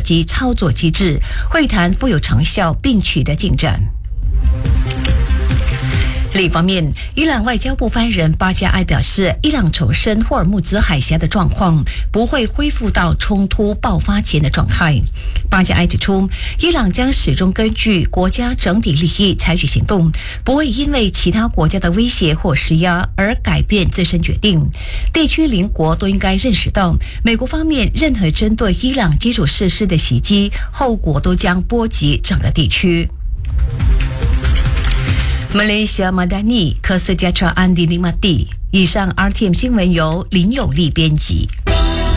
及操作机制，会谈富有成效并取得进展。另一方面，伊朗外交部发言人巴加埃表示，伊朗重申霍尔木兹海峡的状况不会恢复到冲突爆发前的状态。巴加埃指出，伊朗将始终根据国家整体利益采取行动，不会因为其他国家的威胁或施压而改变自身决定。地区邻国都应该认识到，美国方面任何针对伊朗基础设施的袭击，后果都将波及整个地区。马来西亚马达尼科斯加查安迪尼马蒂。以上 RTM 新闻由林有利编辑。